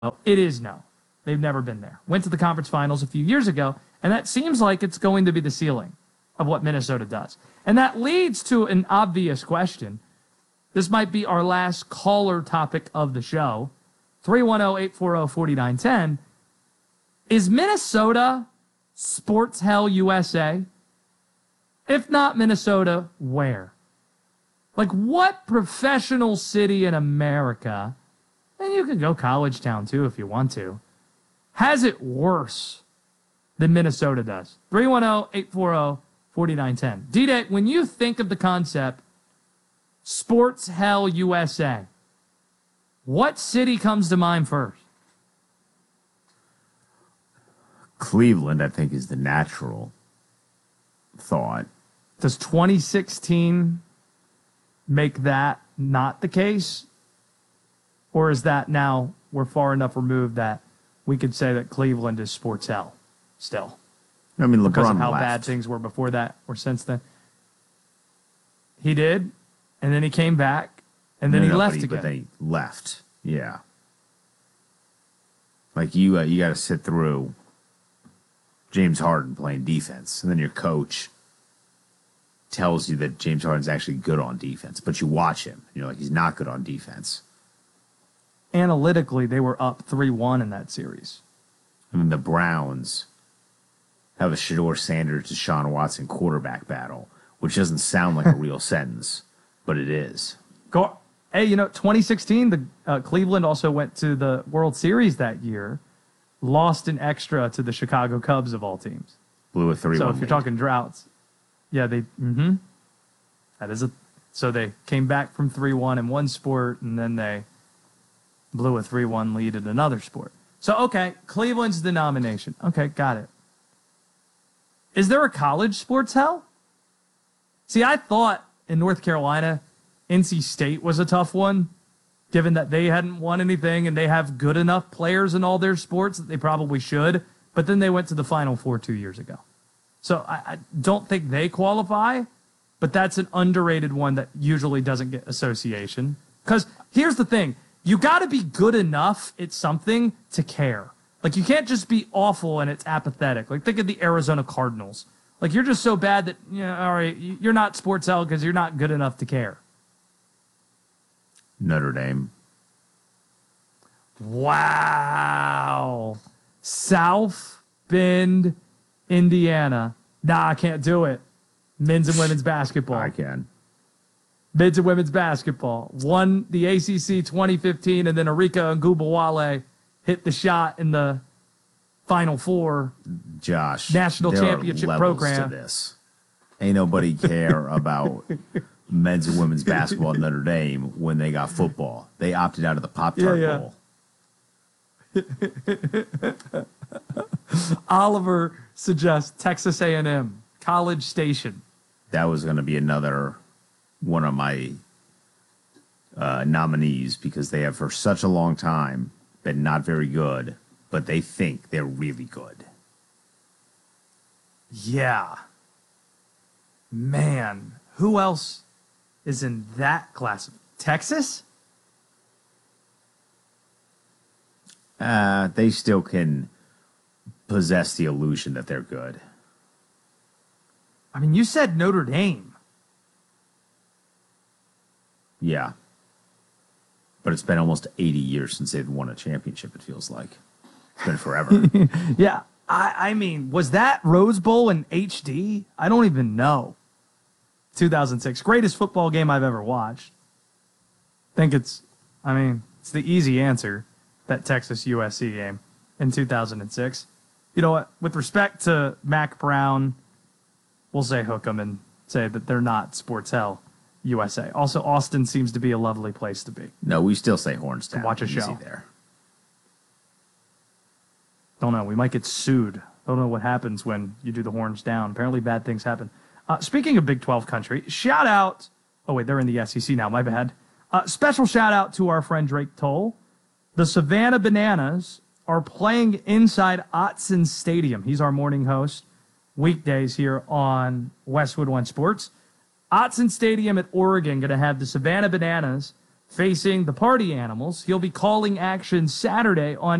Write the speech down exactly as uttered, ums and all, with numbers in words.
It is no. They've never been there. Went to the conference finals a few years ago, and that seems like it's going to be the ceiling of what Minnesota does. And that leads to an obvious question. This might be our last caller topic of the show. three one zero, eight four zero, four nine one zero. Is Minnesota sports hell U S A? If not Minnesota, where? Like, what professional city in America, and you can go college town too if you want to, has it worse than Minnesota does? three one zero, eight four zero, four nine one zero. D-Day, when you think of the concept sports hell U S A, what city comes to mind first? Cleveland, I think, is the natural thought. Does twenty sixteen make that not the case? Or is that now we're far enough removed that we could say that Cleveland is sports hell still? I mean, LeBron because of how left. bad things were before that or since then. He did, and then he came back, and then No, he no, left but he, again. But then he left. Yeah. Like, you, uh, you got to sit through James Harden playing defense, and then your coach tells you that James Harden's actually good on defense, but you watch him, and you're like, he's not good on defense. Analytically, they were up three one in that series. I mean, the Browns have a Shedeur Sanders to Deshaun Watson quarterback battle, which doesn't sound like a real sentence, but it is. Go, hey, you know, twenty sixteen, the uh, Cleveland also went to the World Series that year, lost an extra to the Chicago Cubs of all teams. Blew a three one So if you're lead. talking droughts, yeah, they. Mm-hmm. That is a. So they came back from three one in one sport, and then they blew a three one lead in another sport. So okay, Cleveland's the nomination. Okay, got it. Is there a college sports hell? See, I thought in North Carolina, N C State was a tough one, given that they hadn't won anything and they have good enough players in all their sports that they probably should, but then they went to the Final Four two years ago. So I, I don't think they qualify, but that's an underrated one that usually doesn't get association. Because here's the thing. You got to be good enough at something to care. Like, you can't just be awful and it's apathetic. Like, think of the Arizona Cardinals. Like, you're just so bad that, you know, all right, you're not sports hell because you're not good enough to care. Notre Dame. Wow. South Bend, Indiana. Nah, I can't do it. Men's and women's basketball. I can. Men's and women's basketball. Won the A C C twenty fifteen, and then Arika Ngubawale hit the shot in the Final Four. Josh, National there championship are levels program. to this. Ain't nobody care about men's and women's basketball at Notre Dame when they got football. They opted out of the Pop-Tart Yeah, yeah. Bowl. Oliver suggests Texas A and M, College Station. That was going to be another one of my uh, nominees because they have for such a long time been not very good, but they think they're really good. Yeah. Man, who else is in that class? Texas? Uh, they still can possess the illusion that they're good. I mean, you said Notre Dame. Yeah. But it's been almost eighty years since they've won a championship, it feels like. It's been forever. Yeah. I, I mean, was that Rose Bowl in H D? I don't even know. two thousand six. Greatest football game I've ever watched. Think it's, I mean, it's the easy answer, that Texas U S C game in two thousand six. You know what? With respect to Mac Brown, we'll say hook 'em and say that they're not sports hell U S A. Also, Austin seems to be a lovely place to be. No, we still say Hornstown. Watch a Easy show. there. Don't know. We might get sued. Don't know what happens when you do the horns down. Apparently bad things happen. Uh, speaking of Big twelve country, shout out. Oh, wait, they're in the S E C now. My bad. Uh, special shout out to our friend Drake Toll. The Savannah Bananas are playing inside Autzen Stadium. He's our morning host weekdays here on Westwood One Sports. Autzen Stadium at Oregon going to have the Savannah Bananas facing the Party Animals. He'll be calling action Saturday on